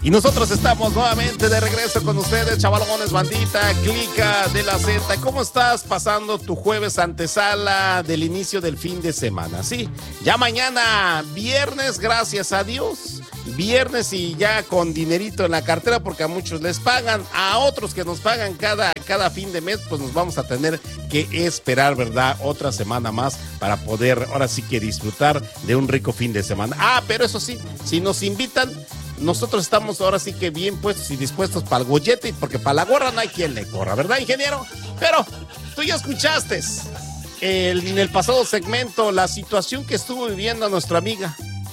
Y nosotros estamos nuevamente de regreso con ustedes, chavalones, bandita, clica de la Z. ¿Cómo estás pasando tu jueves antesala del inicio del fin de semana? Sí, ya mañana, viernes, gracias a Dios. Viernes y ya con dinerito en la cartera, porque a muchos les pagan, a otros que nos pagan cada fin de mes, pues nos vamos a tener que esperar, ¿verdad? Otra semana más para poder ahora sí que disfrutar de un rico fin de semana. Pero eso sí, si nos invitan, nosotros estamos ahora sí que bien puestos y dispuestos para el gollete, porque para la gorra no hay quien le corra, ¿verdad, ingeniero? Pero tú ya escuchaste en el pasado segmento la situación que estuvo viviendo nuestra amiga.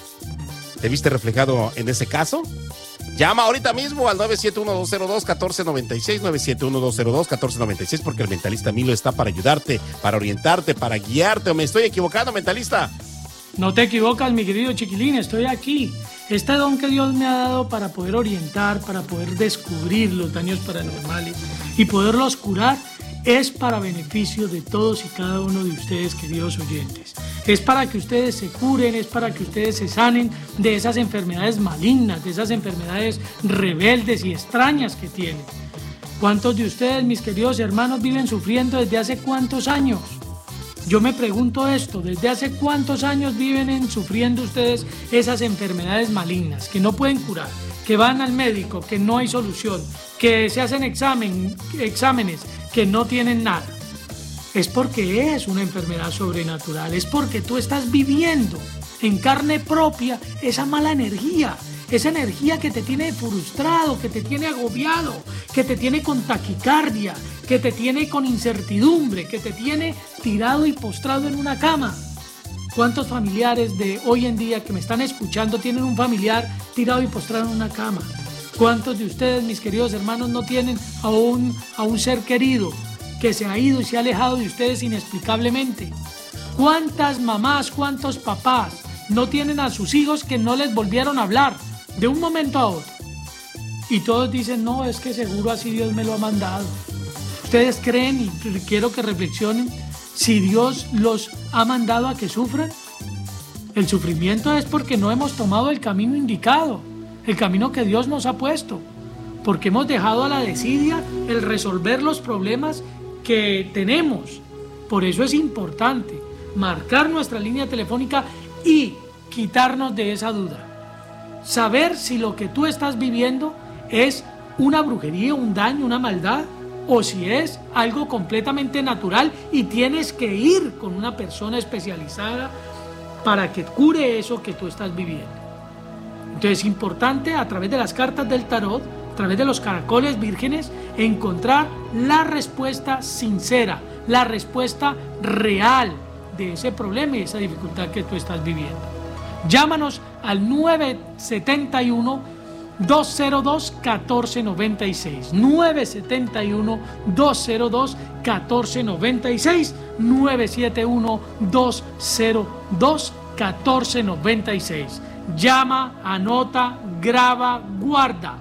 ¿Te viste reflejado en ese caso? Llama ahorita mismo al 971-202-1496, 971-202-1496, porque el Mentalista Milo está para ayudarte, para orientarte, para guiarte. ¿O me estoy equivocando, Mentalista? No te equivocas, mi querido chiquilín, estoy aquí. Este don que Dios me ha dado para poder orientar, para poder descubrir los daños paranormales y poderlos curar, es para beneficio de todos y cada uno de ustedes, queridos oyentes. Es para que ustedes se curen, es para que ustedes se sanen de esas enfermedades malignas, de esas enfermedades rebeldes y extrañas que tienen. ¿Cuántos de ustedes, mis queridos hermanos, viven sufriendo desde hace cuántos años? Yo me pregunto esto, ¿desde hace cuántos años viven sufriendo ustedes esas enfermedades malignas que no pueden curar, que van al médico, que no hay solución, que se hacen exámenes, que no tienen nada? Es porque es una enfermedad sobrenatural, es porque tú estás viviendo en carne propia esa mala energía, esa energía que te tiene frustrado, que te tiene agobiado, que te tiene con taquicardia, que te tiene con incertidumbre, que te tiene tirado y postrado en una cama. ¿Cuántos familiares de hoy en día que me están escuchando tienen un familiar tirado y postrado en una cama? ¿Cuántos de ustedes, mis queridos hermanos, no tienen a un ser querido que se ha ido y se ha alejado de ustedes inexplicablemente? ¿Cuántas mamás, cuántos papás no tienen a sus hijos que no les volvieron a hablar de un momento a otro? Y todos dicen, no, es que seguro así Dios me lo ha mandado. ¿Ustedes creen, y quiero que reflexionen, si Dios los ha mandado a que sufran? El sufrimiento es porque no hemos tomado el camino indicado, el camino que Dios nos ha puesto, porque hemos dejado a la desidia el resolver los problemas que tenemos. Por eso es importante marcar nuestra línea telefónica y quitarnos de esa duda. Saber si lo que tú estás viviendo es una brujería, un daño, una maldad, o si es algo completamente natural y tienes que ir con una persona especializada para que cure eso que tú estás viviendo. Entonces es importante, a través de las cartas del tarot, a través de los caracoles vírgenes, encontrar la respuesta sincera, la respuesta real de ese problema y esa dificultad que tú estás viviendo. Llámanos al 971-202-1496, 971-202-1496, 971-202-1496. Llama, anota, graba, guarda.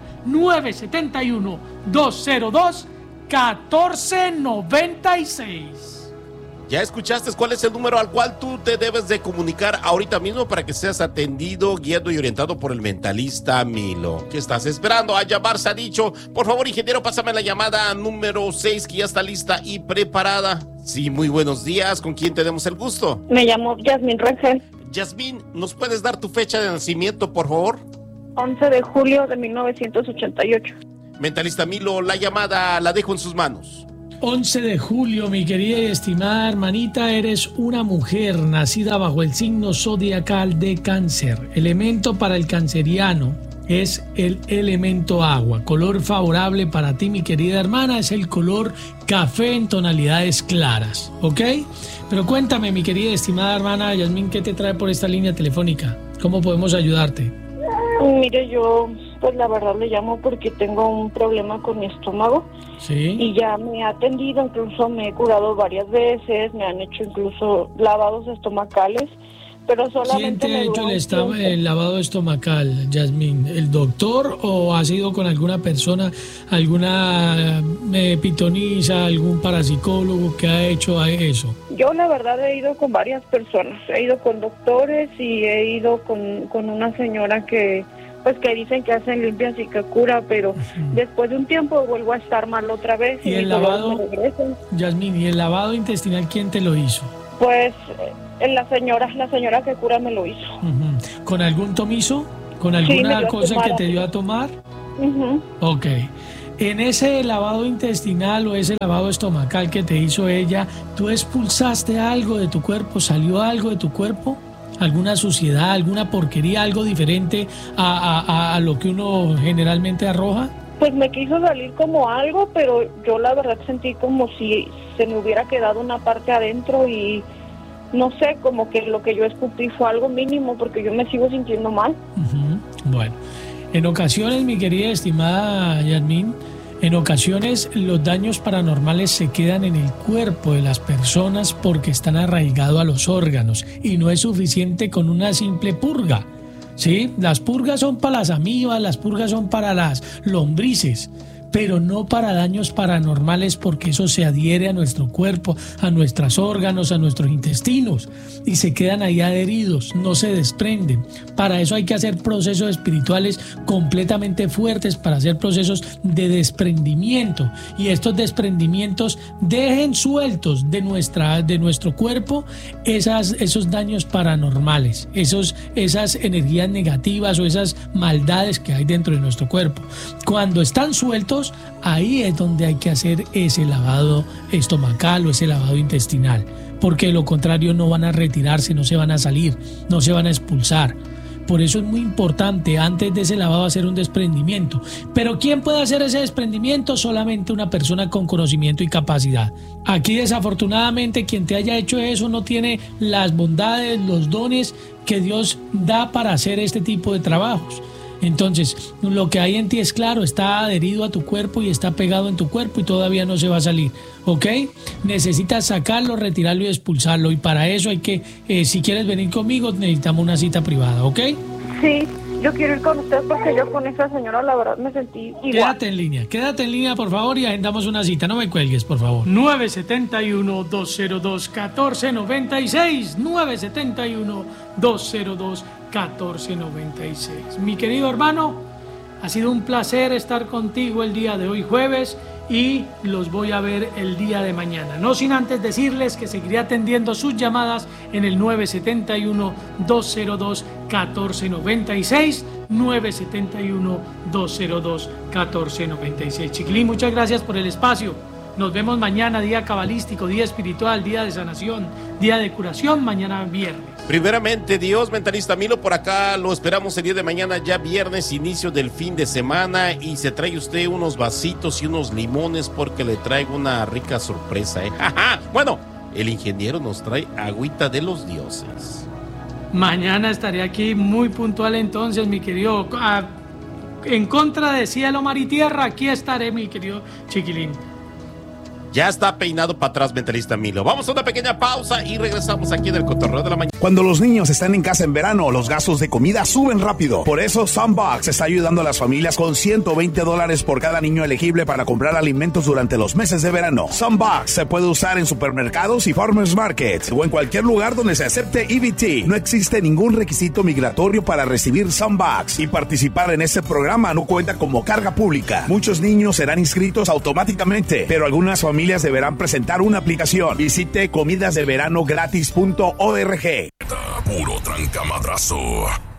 971-202-1496. ¿Ya escuchaste cuál es el número al cual tú te debes de comunicar ahorita mismo para que seas atendido, guiado y orientado por el Mentalista Milo? ¿Qué estás esperando? A llamar se ha dicho. Por favor, ingeniero, pásame la llamada número 6, que ya está lista y preparada. Sí, muy buenos días. ¿Con quién tenemos el gusto? Me llamo Yasmín Rangel. Yasmín, ¿nos puedes dar tu fecha de nacimiento, por favor? 11 de julio de 1988. Mentalista Milo, la llamada la dejo en sus manos. 11 de julio, mi querida y estimada hermanita, eres una mujer nacida bajo el signo zodiacal de Cáncer. Elemento para el canceriano es el elemento agua. Color favorable para ti, mi querida hermana, es el color café en tonalidades claras, ¿ok? Pero cuéntame, mi querida y estimada hermana Yasmín, ¿qué te trae por esta línea telefónica? ¿Cómo podemos ayudarte? Mire, yo pues la verdad le llamo porque tengo un problema con mi estómago. Sí. Y ya me ha atendido, incluso me he curado varias veces, me han hecho incluso lavados estomacales, pero solamente... ¿Quién te ha hecho el lavado estomacal, Yasmín? ¿El doctor o has ido con alguna persona, alguna pitonisa, algún parapsicólogo que ha hecho eso? Yo la verdad he ido con varias personas, he ido con doctores y he ido con una señora que pues que dicen que hacen limpias y que cura, pero después de un tiempo vuelvo a estar mal otra vez. ¿Y el lavado, Yasmín, y el lavado intestinal quién te lo hizo? Pues la señora que cura me lo hizo. ¿Con algún tomizo? ¿Con alguna cosa que te dio a tomar? Ok. En ese lavado intestinal o ese lavado estomacal que te hizo ella, ¿tú expulsaste algo de tu cuerpo? ¿Salió algo de tu cuerpo? ¿Alguna suciedad, alguna porquería, algo diferente a lo que uno generalmente arroja? Pues me quiso salir como algo, pero yo la verdad sentí como si se me hubiera quedado una parte adentro y no sé, como que lo que yo escupí fue algo mínimo porque yo me sigo sintiendo mal. Bueno, en ocasiones, mi querida estimada Yasmín, en ocasiones los daños paranormales se quedan en el cuerpo de las personas porque están arraigados a los órganos y no es suficiente con una simple purga. ¿Sí? Las purgas son para las amibas, las purgas son para las lombrices, pero no para daños paranormales porque eso se adhiere a nuestro cuerpo, a nuestros órganos, a nuestros intestinos y se quedan ahí adheridos, no se desprenden. Para eso hay que hacer procesos espirituales completamente fuertes, para hacer procesos de desprendimiento y estos desprendimientos dejen sueltos de nuestro cuerpo esos daños paranormales, esas energías negativas o esas maldades que hay dentro de nuestro cuerpo. Cuando están sueltos, ahí es donde hay que hacer ese lavado estomacal o ese lavado intestinal, porque de lo contrario no van a retirarse, no se van a salir, no se van a expulsar. Por eso es muy importante antes de ese lavado hacer un desprendimiento. Pero ¿quién puede hacer ese desprendimiento? Solamente una persona con conocimiento y capacidad. Aquí desafortunadamente quien te haya hecho eso no tiene las bondades, los dones que Dios da para hacer este tipo de trabajos. Entonces, lo que hay en ti es claro, está adherido a tu cuerpo y está pegado en tu cuerpo y todavía no se va a salir, ¿ok? Necesitas sacarlo, retirarlo y expulsarlo y para eso hay que, si quieres venir conmigo, necesitamos una cita privada, ¿ok? Sí, yo quiero ir con usted porque yo con esa señora la verdad me sentí igual. Quédate en línea por favor y agendamos una cita, no me cuelgues por favor. 971-202-1496, 971-202-1496. Mi querido hermano, ha sido un placer estar contigo el día de hoy jueves y los voy a ver el día de mañana. No sin antes decirles que seguiré atendiendo sus llamadas en el 971-202-1496, 971-202-1496. Chiquilín, muchas gracias por el espacio. Nos vemos mañana, día cabalístico, día espiritual, día de sanación, día de curación, mañana viernes. Primeramente Dios, mentalista Milo, por acá lo esperamos el día de mañana, ya viernes, inicio del fin de semana, y se trae usted unos vasitos y unos limones porque le traigo una rica sorpresa, ¿eh? Bueno, el ingeniero nos trae agüita de los dioses. Mañana estaré aquí muy puntual entonces, mi querido, en contra de cielo, mar y tierra, aquí estaré, mi querido Chiquilín. Ya está peinado para atrás, mentalista Milo. Vamos a una pequeña pausa y regresamos aquí en el Cotorreo de la Mañana. Cuando los niños están en casa en verano, los gastos de comida suben rápido. Por eso Sunbox está ayudando a las familias con $120 por cada niño elegible para comprar alimentos durante los meses de verano. Sunbox se puede usar en supermercados y farmers markets o en cualquier lugar donde se acepte EBT. No existe ningún requisito migratorio para recibir Sunbox y participar en este programa no cuenta como carga pública. Muchos niños serán inscritos automáticamente, pero algunas familias deberán presentar una aplicación. Visite comidasdeveranogratis.org. Puro trancamadrazo.